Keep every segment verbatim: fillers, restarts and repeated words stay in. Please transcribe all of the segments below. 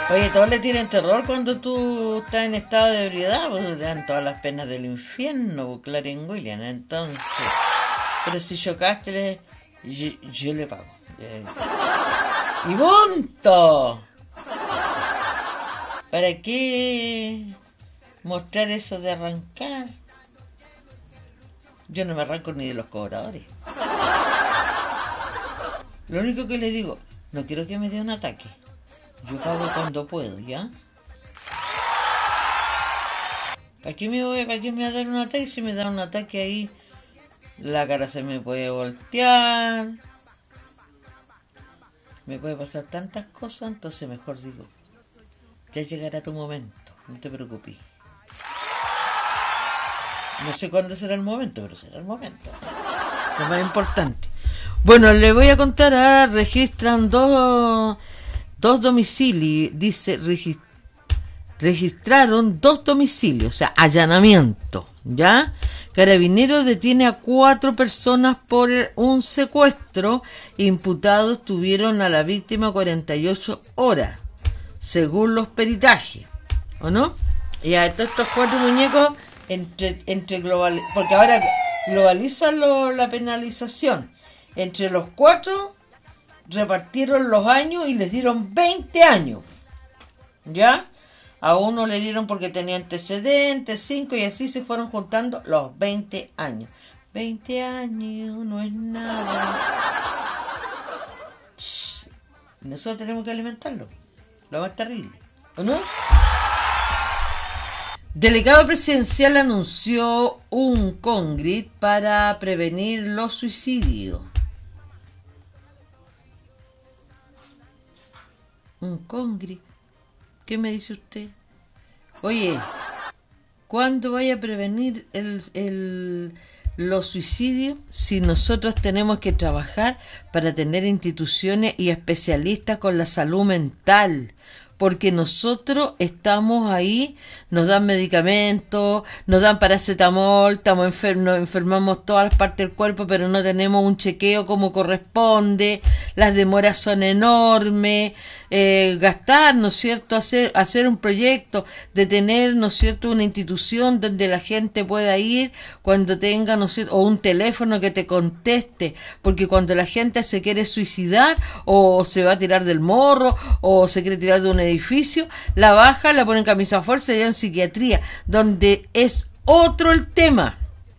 Oye, todos le tienen terror cuando tú estás en estado de ebriedad, pues te dan todas las penas del infierno, Clarín William. Entonces, pero si chocaste, le, yo, yo le pago. Eh, y punto. ¿Para qué mostrar eso de arrancar? Yo no me arranco ni de los cobradores. Lo único que le digo, no quiero que me dé un ataque. Yo pago cuando puedo, ¿ya? ¿Para qué me voy, para qué me va a dar un ataque? Si me da un ataque ahí, la cara se me puede voltear. Me puede pasar tantas cosas, entonces mejor digo, ya llegará tu momento, no te preocupes. No sé cuándo será el momento, pero será el momento. Lo más importante. Bueno, le voy a contar, ahora registran dos, dos domicilios, dice, regist, registraron dos domicilios, o sea, allanamiento, ¿ya? Carabineros detiene a cuatro personas por un secuestro, imputados tuvieron a la víctima cuarenta y ocho horas, según los peritajes, ¿o no? Y a todos estos cuatro muñecos, entre, entre global, porque ahora globalizan lo, la penalización. Entre los cuatro repartieron los años y les dieron veinte años. ¿Ya? A uno le dieron porque tenía antecedentes, cinco, y así se fueron juntando los veinte años. veinte años no es nada. Shh. Nosotros tenemos que alimentarlo. Lo más terrible, ¿o no? Delegado presidencial anunció un Congrid para prevenir los suicidios. Un Congrid. ¿Qué me dice usted? Oye, ¿cuándo vaya a prevenir el, el, los suicidios si nosotros tenemos que trabajar para tener instituciones y especialistas con la salud mental? Porque nosotros estamos ahí, nos dan medicamentos, nos dan paracetamol, estamos enfermos, nos enfermamos todas las partes del cuerpo, pero no tenemos un chequeo como corresponde, las demoras son enormes, eh, gastar, ¿no es cierto?, hacer, hacer un proyecto de tener, ¿no es cierto?, una institución donde la gente pueda ir cuando tenga, ¿no es cierto?, o un teléfono que te conteste, porque cuando la gente se quiere suicidar, o se va a tirar del morro, o se quiere tirar de un edificio, la baja, la pone en camisa de fuerza y en psiquiatría, donde es otro el tema.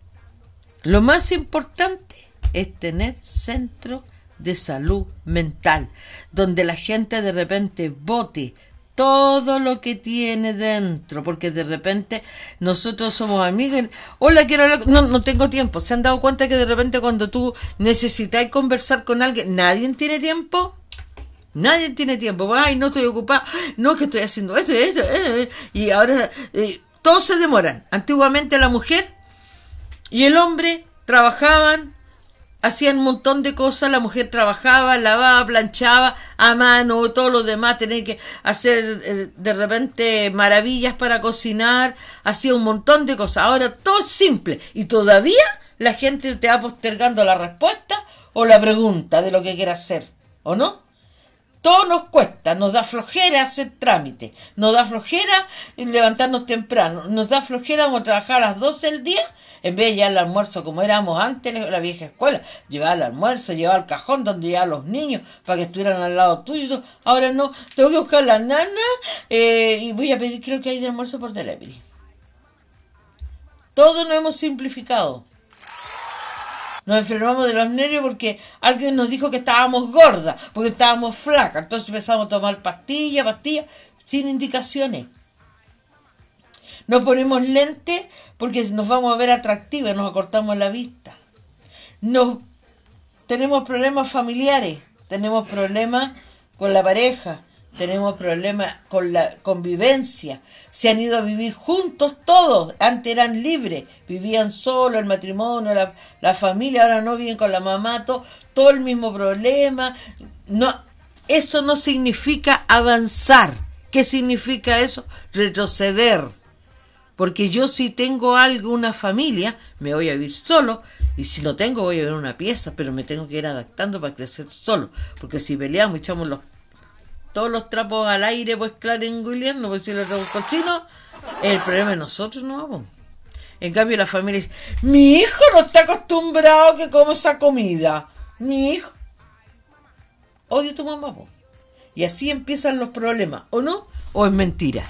Lo más importante es tener centro de salud mental, donde la gente de repente bote todo lo que tiene dentro, porque de repente nosotros somos amigos. Hola, quiero hablar, no, no tengo tiempo. ¿Se han dado cuenta que de repente cuando tú necesitas conversar con alguien, nadie tiene tiempo? Nadie tiene tiempo. Ay, no estoy ocupada. No, que estoy haciendo esto, esto, esto. Y ahora eh, todos se demoran. Antiguamente la mujer y el hombre trabajaban, hacían un montón de cosas. La mujer trabajaba, lavaba, planchaba a mano, todo lo demás, tenía que hacer eh, de repente maravillas para cocinar, hacía un montón de cosas. Ahora todo es simple y todavía la gente te va postergando la respuesta o la pregunta de lo que quiere hacer, ¿o no? Todo nos cuesta, nos da flojera hacer trámite, nos da flojera levantarnos temprano, nos da flojera vamos a trabajar a las doce del día, en vez de llevar el almuerzo como éramos antes, la vieja escuela, llevar el almuerzo, llevar el cajón donde llevaban los niños para que estuvieran al lado tuyo. Ahora no, tengo que buscar la nana eh, y voy a pedir, creo que hay de almuerzo por delivery. Todo nos hemos simplificado. Nos enfermamos de los nervios porque alguien nos dijo que estábamos gordas, porque estábamos flacas. Entonces empezamos a tomar pastillas, pastillas, sin indicaciones. Nos ponemos lentes porque nos vamos a ver atractivas, nos acortamos la vista. Nos, tenemos problemas familiares, tenemos problemas con la pareja, tenemos problemas con la convivencia. Se han ido a vivir juntos todos. Antes eran libres, vivían solos, el matrimonio, la, la familia. Ahora no, viven con la mamá, todo, todo el mismo problema. No, eso no significa avanzar. ¿Qué significa eso? Retroceder. Porque yo si tengo algo, una familia, me voy a vivir solo. Y si no tengo, voy a vivir en una pieza. Pero me tengo que ir adaptando para crecer solo. Porque si peleamos, echamos los todos los trapos al aire, pues claro, en William, no puede decir los trapos cochinos, el problema es nosotros, no vamos. En cambio la familia dice, mi hijo no está acostumbrado a que coma esa comida. Mi hijo. Odio a tu mamá, po. Y así empiezan los problemas, ¿o no? ¿O es mentira?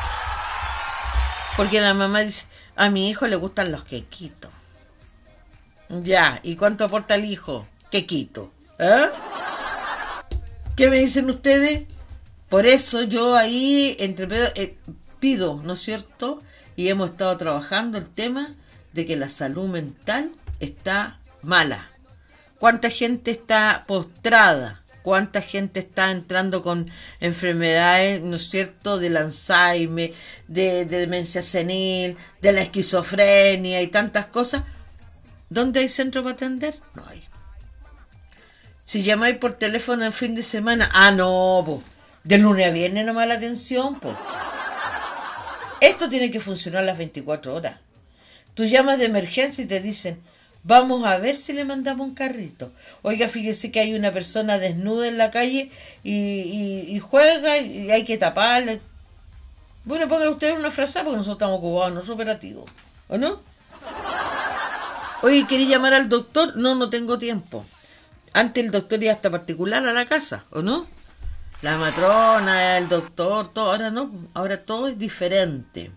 Porque la mamá dice, a mi hijo le gustan los quequitos. Ya, ¿y cuánto aporta el hijo? Quequito. ¿Eh? ¿Qué me dicen ustedes? Por eso yo ahí entre, eh, pido, ¿no es cierto? Y hemos estado trabajando el tema de que la salud mental está mala. ¿Cuánta gente está postrada? ¿Cuánta gente está entrando con enfermedades, ¿no es cierto?, del Alzheimer, de, de demencia senil, de la esquizofrenia y tantas cosas? ¿Dónde hay centro para atender? No hay. Si llamáis por teléfono el fin de semana, ah, no, po. De lunes a viernes nomás la atención, po. Esto tiene que funcionar las veinticuatro horas. Tú llamas de emergencia y te dicen, vamos a ver si le mandamos un carrito. Oiga, fíjese que hay una persona desnuda en la calle y, y, y juega y hay que taparle. Bueno, pónganle ustedes una frase porque nosotros estamos ocupados, no es operativo. ¿O no? Oye, ¿quería llamar al doctor? No, no tengo tiempo. Antes el doctor iba hasta particular a la casa, ¿o no? La matrona, el doctor, todo. Ahora no, ahora todo es diferente.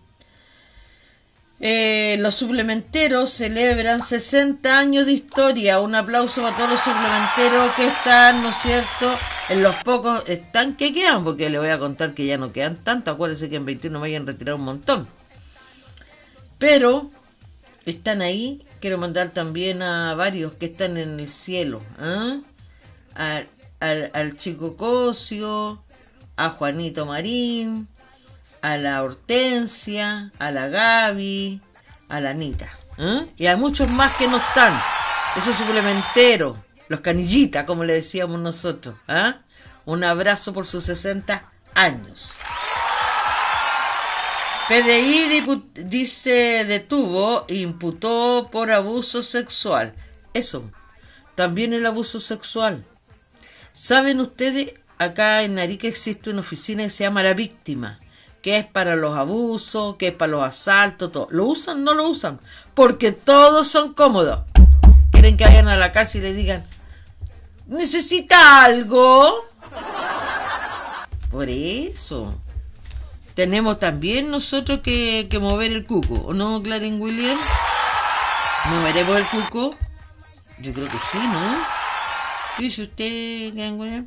Eh, los suplementeros celebran sesenta años de historia. Un aplauso para todos los suplementeros que están, ¿no es cierto?, en los pocos están que quedan, porque les voy a contar que ya no quedan tantos. Acuérdense que en veintiuno me hayan retirado un montón. Pero están ahí. Quiero mandar también a varios que están en el cielo, ¿eh? Al, al, al Chico Cosio, a Juanito Marín, a la Hortensia, a la Gaby, a la Anita, ¿eh? Y hay muchos más que no están. Esos suplementeros, los canillitas, como le decíamos nosotros, ¿eh? Un abrazo por sus sesenta años. P D I diput- dice detuvo, imputó por abuso sexual. Eso, también el abuso sexual. ¿Saben ustedes? Acá en Arica existe una oficina que se llama La Víctima, que es para los abusos, que es para los asaltos, todo. ¿Lo usan? No lo usan, porque todos son cómodos. Quieren que vayan a la casa y le digan, ¿necesita algo? Por eso tenemos también nosotros que, que mover el cuco, ¿o no, Clarín William? ¿Moveremos el cuco? Yo creo que sí, ¿no? ¿Qué dice usted, Clarín William?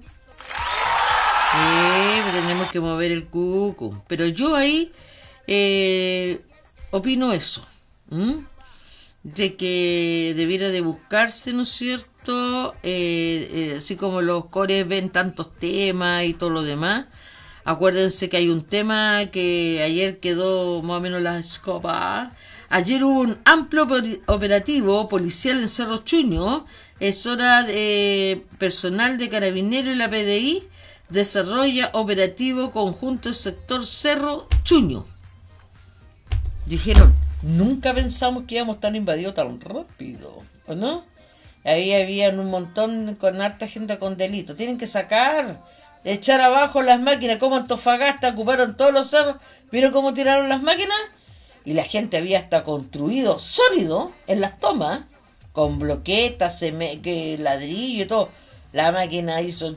Eh, tenemos que mover el cuco. Pero yo ahí eh, opino eso, ¿m? De que debiera de buscarse, ¿no es cierto? Eh, eh, así como los cores ven tantos temas y todo lo demás. Acuérdense que hay un tema que ayer quedó más o menos la escoba. Ayer hubo un amplio operativo policial en Cerro Chuño. Es hora de personal de Carabineros y la P D I desarrolla operativo conjunto sector Cerro Chuño. Dijeron, nunca pensamos que íbamos tan invadidos tan rápido, ¿o no? Ahí había un montón con harta gente con delito. Tienen que sacar, echar abajo las máquinas, como Antofagasta ocuparon todos los cerros. ¿Vieron cómo tiraron las máquinas? Y la gente había hasta construido sólido en las tomas, con bloquetas, seme- que ladrillo y todo. La máquina hizo...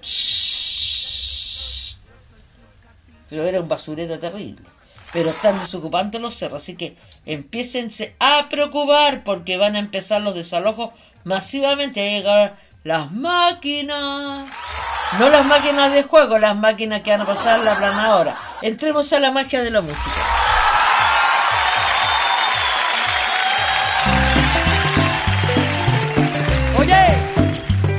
Pero era un basurero terrible. Pero están desocupando los cerros, así que empiécense a preocupar porque van a empezar los desalojos masivamente. A llegar las máquinas, no las máquinas de juego, las máquinas que van a pasar la planadora. Entremos a la magia de la música.